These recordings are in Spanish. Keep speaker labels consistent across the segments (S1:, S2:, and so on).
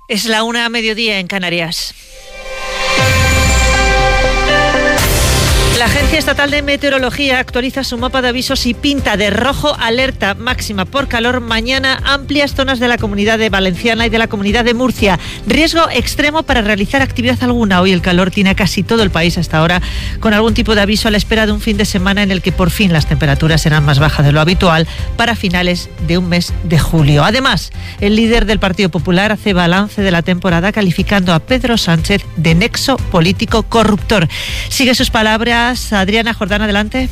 S1: Es la 1:00 en Canarias. La Agencia Estatal de Meteorología actualiza su mapa de avisos y pinta de rojo alerta máxima por calor mañana amplias zonas de la Comunidad de Valenciana y de la Comunidad de Murcia. Riesgo extremo para realizar actividad alguna. Hoy el calor tiene a casi todo el país hasta ahora, con algún tipo de aviso a la espera de un fin de semana en el que por fin las temperaturas serán más bajas de lo habitual para finales de un mes de julio. Además, el líder del Partido Popular hace balance de la temporada calificando a Pedro Sánchez de nexo político corruptor. Sigue sus palabras Adriana Jordán, adelante.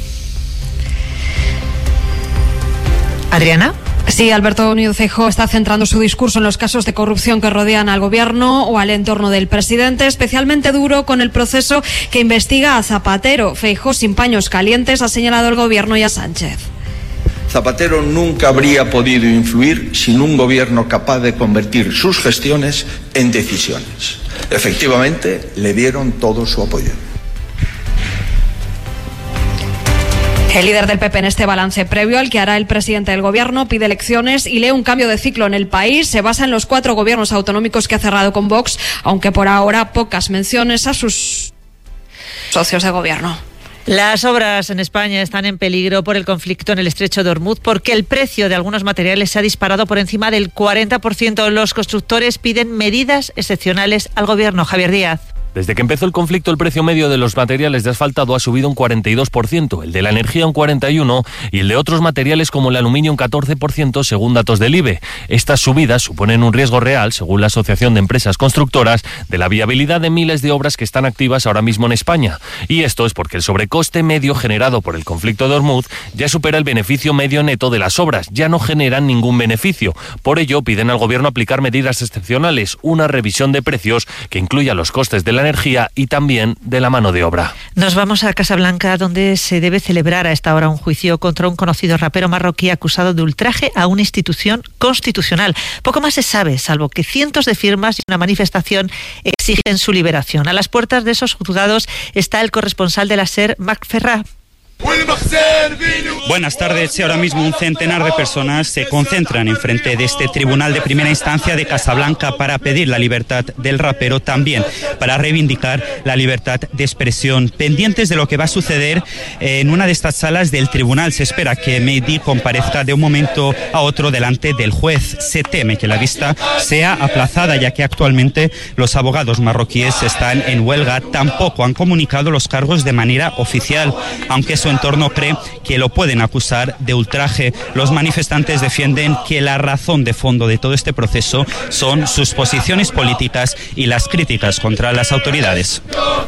S1: Adriana.
S2: Sí, Alberto Núñez Feijóo está centrando su discurso en los casos de corrupción que rodean al gobierno o al entorno del presidente, especialmente duro con el proceso que investiga a Zapatero. Feijóo, sin paños calientes, ha señalado al gobierno y a Sánchez.
S3: Zapatero nunca habría podido influir sin un gobierno capaz de convertir sus gestiones en decisiones. Efectivamente, le dieron todo su apoyo.
S2: El líder del PP en este balance previo al que hará el presidente del gobierno pide elecciones y lee un cambio de ciclo en el país. Se basa en los 4 gobiernos autonómicos que ha cerrado con Vox, aunque por ahora pocas menciones a sus socios de gobierno.
S1: Las obras en España están en peligro por el conflicto en el estrecho de Hormuz porque el precio de algunos materiales se ha disparado por encima del 40%. Los constructores piden medidas excepcionales al gobierno. Javier Díaz.
S4: Desde que empezó el conflicto, el precio medio de los materiales de asfaltado ha subido un 42%, el de la energía un 41% y el de otros materiales como el aluminio un 14%, según datos del IBE. Estas subidas suponen un riesgo real, según la Asociación de Empresas Constructoras, de la viabilidad de miles de obras que están activas ahora mismo en España. Y esto es porque el sobrecoste medio generado por el conflicto de Hormuz ya supera el beneficio medio neto de las obras, ya no generan ningún beneficio. Por ello, piden al gobierno aplicar medidas excepcionales, una revisión de precios que incluya los costes de la energía y también de la mano de obra.
S1: Nos vamos a Casablanca, donde se debe celebrar a esta hora un juicio contra un conocido rapero marroquí acusado de ultraje a una institución constitucional. Poco más se sabe, salvo que cientos de firmas y una manifestación exigen su liberación. A las puertas de esos juzgados está el corresponsal de la SER, Marc Ferrà.
S5: Buenas tardes. Ahora mismo un centenar de personas se concentran enfrente de este tribunal de primera instancia de Casablanca para pedir la libertad del rapero, también para reivindicar la libertad de expresión. Pendientes de lo que va a suceder en una de estas salas del tribunal, se espera que Mehdi comparezca de un momento a otro delante del juez. Se teme que la vista sea aplazada, ya que actualmente los abogados marroquíes están en huelga. Tampoco han comunicado los cargos de manera oficial, aunque su entorno cree que lo pueden acusar de ultraje. Los manifestantes defienden que la razón de fondo de todo este proceso son sus posiciones políticas y las críticas contra las autoridades.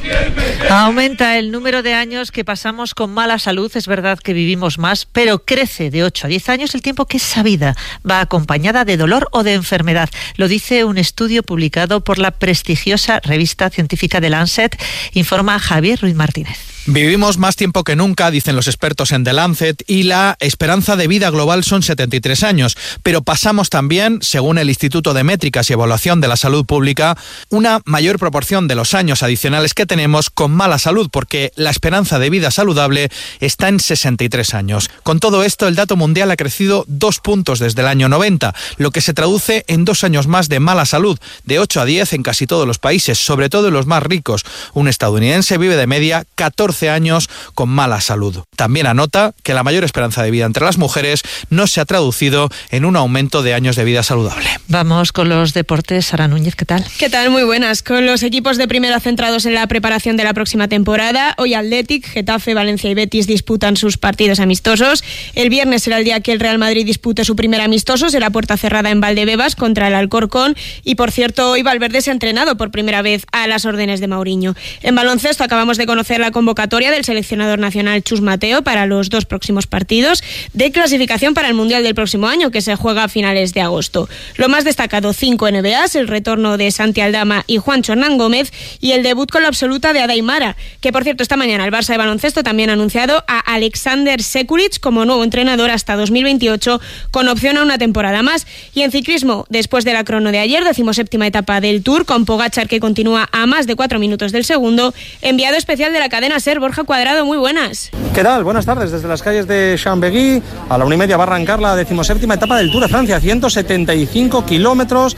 S1: Aumenta el número de años que pasamos con mala salud. Es verdad que vivimos más, pero crece de 8 a 10 años el tiempo que esa vida va acompañada de dolor o de enfermedad. Lo dice un estudio publicado por la prestigiosa revista científica The Lancet, informa Javier Ruiz Martínez.
S6: Vivimos más tiempo que nunca, dicen los expertos en The Lancet, y la esperanza de vida global son 73 años. Pero pasamos también, según el Instituto de Métricas y Evaluación de la Salud Pública, una mayor proporción de los años adicionales que tenemos con mala salud, porque la esperanza de vida saludable está en 63 años. Con todo esto, el dato mundial ha crecido 2 puntos desde el año 90, lo que se traduce en 2 años más de mala salud, de 8 a 10 en casi todos los países, sobre todo en los más ricos. Un estadounidense vive de media 14 años con mala salud. También anota que la mayor esperanza de vida entre las mujeres no se ha traducido en un aumento de años de vida saludable.
S1: Vamos con los deportes. Sara Núñez, ¿qué tal?
S7: ¿Qué tal? Muy buenas. Con los equipos de primera centrados en la preparación de la próxima temporada, hoy Athletic, Getafe, Valencia y Betis disputan sus partidos amistosos. El viernes será el día que el Real Madrid dispute su primer amistoso, será puerta cerrada en Valdebebas contra el Alcorcón. Y por cierto, hoy Valverde se ha entrenado por primera vez a las órdenes de Mourinho. En baloncesto acabamos de conocer la convocatoria del seleccionador nacional Chus Mateo para los 2 próximos partidos de clasificación para el Mundial del próximo año, que se juega a finales de agosto. Lo más destacado, 5 NBAs, el retorno de Santi Aldama y Juancho Hernán Gómez y el debut con la absoluta de Ada Aimara, que por cierto esta mañana el Barça de baloncesto también ha anunciado a Alexander Sekulic como nuevo entrenador hasta 2028 con opción a una temporada más. Y en ciclismo, después de la crono de ayer, 17ª etapa del Tour con Pogačar, que continúa a más de 4 minutos del segundo, enviado especial de la cadena SER, Borja Cuadrado, muy buenas.
S8: ¿Qué tal? Buenas tardes. Desde las calles de Chambéry a la 1:30 va a arrancar la 17ª etapa del Tour de Francia, 175 kilómetros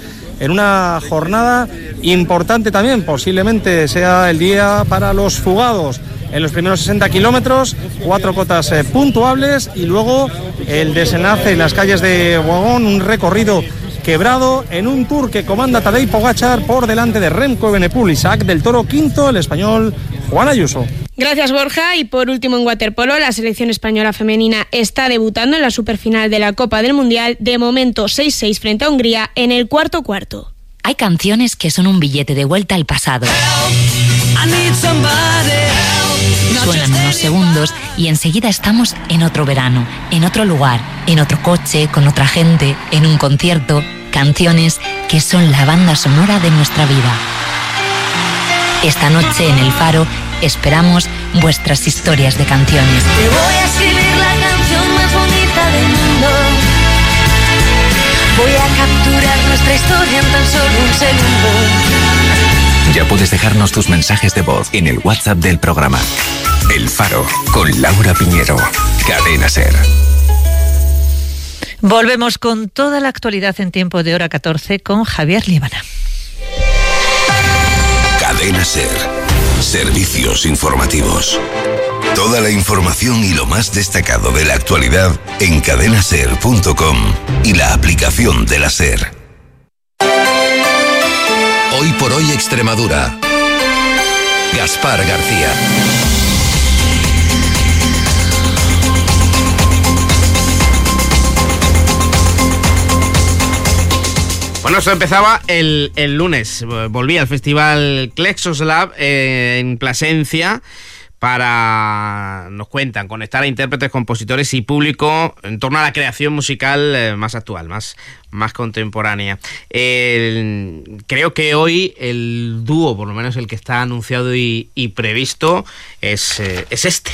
S8: en una jornada importante también. Posiblemente sea el día para los fugados. En los primeros 60 kilómetros, 4 cotas puntuables y luego el desenlace en las calles de Boagón, un recorrido quebrado en un Tour que comanda Tadej Pogačar por delante de Remco Evenepoel, Isaac del Toro quinto, el español Juan Ayuso.
S7: Gracias, Borja. Y por último, en waterpolo, la selección española femenina está debutando en la superfinal de la Copa del Mundial. De momento 6-6 frente a Hungría en el cuarto.
S9: Hay canciones que son un billete de vuelta al pasado. Suenan unos segundos y enseguida estamos en otro verano, en otro lugar, en otro coche, con otra gente, en un concierto. Canciones que son la banda sonora de nuestra vida. Esta noche en El Faro esperamos vuestras historias de canciones.
S10: Te voy a escribir la canción más bonita del mundo. Voy a capturar nuestra historia en tan solo un segundo.
S11: Ya puedes dejarnos tus mensajes de voz en el WhatsApp del programa. El Faro, con Laura Piñero. Cadena SER.
S1: Volvemos con toda la actualidad en tiempo de hora 14 con Javier Líbana.
S12: Cadena SER. Servicios informativos. Toda la información y lo más destacado de la actualidad en cadenaser.com y la aplicación de la SER. Hoy por hoy Extremadura. Gaspar García.
S13: Bueno, esto empezaba el lunes. Volví al festival Klexos Lab en Plasencia nos cuentan, conectar a intérpretes, compositores y público en torno a la creación musical más actual, más contemporánea. Creo que hoy el dúo, por lo menos el que está anunciado y previsto, es este.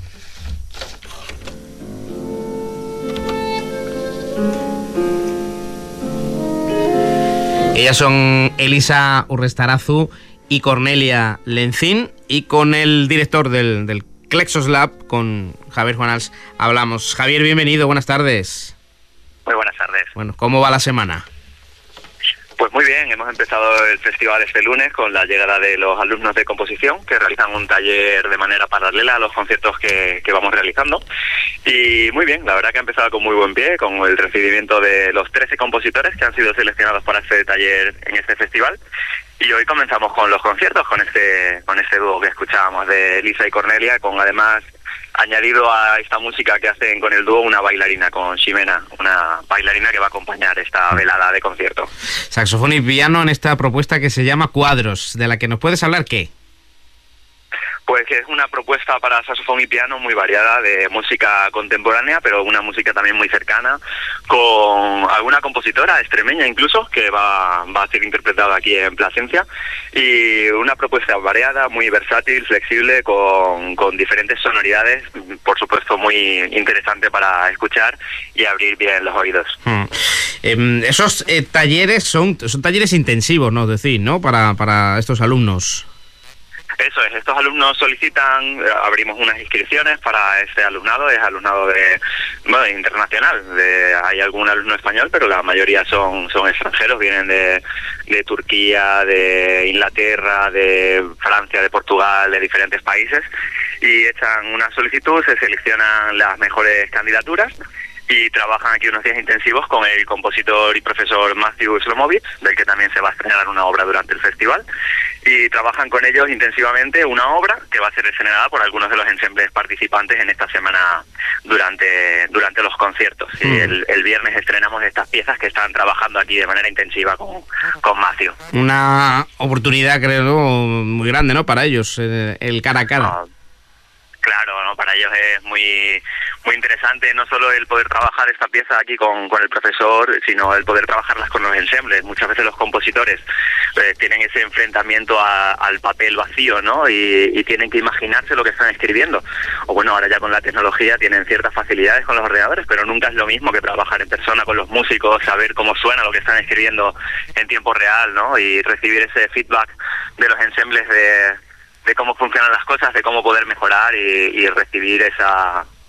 S13: Ellas son Elisa Urrestarazu y Cornelia Lencín, y con el director del Klexos Lab, con Javier Juanals, hablamos. Javier, bienvenido, buenas tardes.
S14: Muy buenas tardes.
S13: Bueno, ¿cómo va la semana?
S14: Pues muy bien, hemos empezado el festival este lunes con la llegada de los alumnos de composición que realizan un taller de manera paralela a los conciertos que vamos realizando. Y muy bien, la verdad que ha empezado con muy buen pie, con el recibimiento de los 13 compositores que han sido seleccionados para este taller en este festival. Y hoy comenzamos con los conciertos, con este dúo que escuchábamos de Elisa y Cornelia, con además añadido a esta música que hacen con el dúo una bailarina, con Ximena, una bailarina que va a acompañar esta velada de concierto.
S13: Saxofón y piano en esta propuesta que se llama Cuadros, ¿de la que nos puedes hablar qué?
S14: Pues que es una propuesta para saxofón y piano muy variada, de música contemporánea, pero una música también muy cercana, con alguna compositora extremeña incluso, que va a ser interpretada aquí en Plasencia, y una propuesta variada, muy versátil, flexible, con diferentes sonoridades, por supuesto muy interesante para escuchar y abrir bien los oídos.
S13: Esos talleres son talleres intensivos, ¿no? Es decir, ¿no? Para estos alumnos.
S14: Eso es, estos alumnos solicitan, abrimos unas inscripciones para este alumnado, es alumnado internacional, hay algún alumno español, pero la mayoría son extranjeros, vienen de Turquía, de Inglaterra, de Francia, de Portugal, de diferentes países, y echan una solicitud, se seleccionan las mejores candidaturas y trabajan aquí unos días intensivos con el compositor y profesor Matthew Slomovic, del que también se va a estrenar una obra durante el festival, y trabajan con ellos intensivamente una obra que va a ser estrenada por algunos de los ensembles participantes en esta semana durante los conciertos. Y el viernes estrenamos estas piezas que están trabajando aquí de manera intensiva con Matthew.
S13: Una oportunidad, creo, muy grande, ¿no?, para ellos, el cara a cara.
S14: Claro, ¿no? Para ellos es muy interesante no solo el poder trabajar esta pieza aquí con el profesor, sino el poder trabajarlas con los ensembles. Muchas veces los compositores tienen ese enfrentamiento al papel vacío, ¿no? Y tienen que imaginarse lo que están escribiendo. O bueno, ahora ya con la tecnología tienen ciertas facilidades con los ordenadores, pero nunca es lo mismo que trabajar en persona con los músicos, saber cómo suena lo que están escribiendo en tiempo real, ¿no? Y recibir ese feedback de los ensembles de cómo funcionan las cosas, de cómo poder mejorar y recibir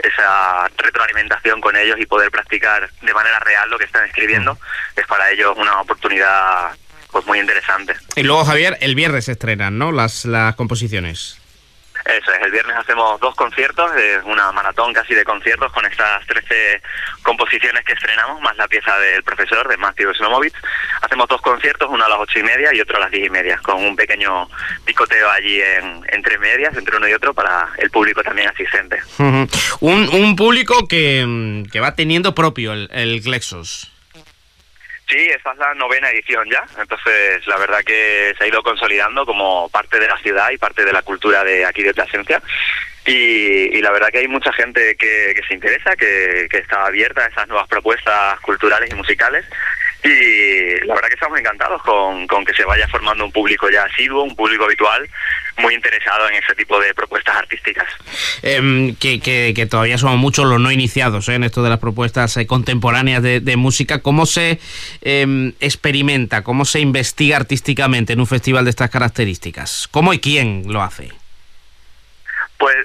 S14: esa retroalimentación con ellos y poder practicar de manera real lo que están escribiendo es para ellos una oportunidad pues muy interesante.
S13: Y luego, Javier, el viernes se estrenan, ¿no?, las composiciones.
S14: Eso es, el viernes hacemos 2 conciertos, una maratón casi de conciertos con estas 13 composiciones que estrenamos, más la pieza del profesor, de Matthew Slomovitz. Hacemos 2 conciertos, uno a las 8:30 y otro a las 10:30, con un pequeño picoteo allí entre medias, entre uno y otro, para el público también asistente.
S13: Un público que va teniendo propio el Klexos.
S14: Sí, esta es la 9ª edición ya, entonces la verdad que se ha ido consolidando como parte de la ciudad y parte de la cultura de aquí de Plasencia, y la verdad que hay mucha gente que se interesa, que está abierta a esas nuevas propuestas culturales y musicales, y la verdad que estamos encantados con que se vaya formando un público ya asiduo, un público habitual, muy interesado en ese tipo de propuestas artísticas.
S13: Que todavía somos muchos los no iniciados en esto de las propuestas contemporáneas de música. ¿Cómo se experimenta, cómo se investiga artísticamente en un festival de estas características? ¿Cómo y quién lo hace?
S14: Pues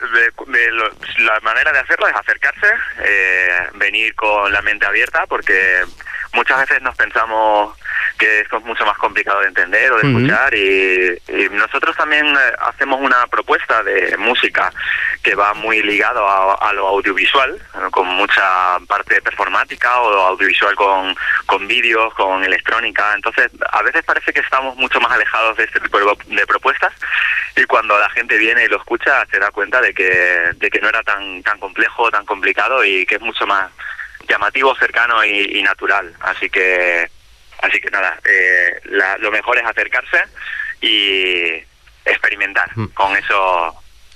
S14: la manera de hacerlo es acercarse, venir con la mente abierta, porque muchas veces nos pensamos que esto es mucho más complicado de entender o de escuchar, y nosotros también hacemos una propuesta de música que va muy ligado a lo audiovisual, con mucha parte performática o audiovisual con vídeos, con electrónica. Entonces a veces parece que estamos mucho más alejados de este tipo de propuestas, y cuando la gente viene y lo escucha se da cuenta de que no era tan complejo, tan complicado, y que es mucho más llamativo, cercano y natural. Así que nada, lo mejor es acercarse y experimentar. Con eso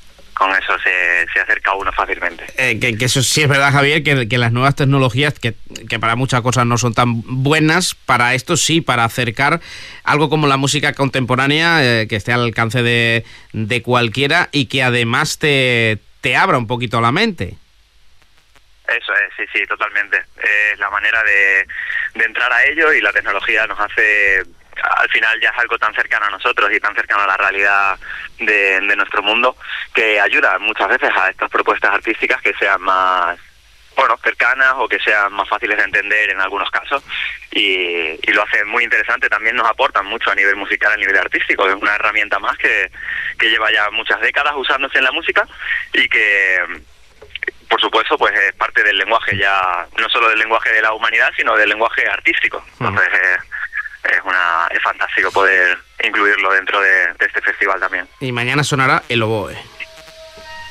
S14: se acerca uno fácilmente.
S13: Que eso sí es verdad, Javier, que las nuevas tecnologías, que para muchas cosas no son tan buenas, para esto sí, para acercar algo como la música contemporánea, que esté al alcance de cualquiera, y que además te abra un poquito la mente.
S14: Eso es, sí, totalmente. Es la manera de entrar a ello, y la tecnología nos hace, al final ya es algo tan cercano a nosotros y tan cercano a la realidad de nuestro mundo, que ayuda muchas veces a estas propuestas artísticas que sean más, cercanas, o que sean más fáciles de entender en algunos casos, y lo hace muy interesante. También nos aportan mucho a nivel musical, a nivel artístico. Es una herramienta más que lleva ya muchas décadas usándose en la música, y que por supuesto pues es parte del lenguaje, ya no solo del lenguaje de la humanidad, sino del lenguaje artístico. Entonces es fantástico poder incluirlo dentro de este festival también.
S13: Y mañana sonará el oboe.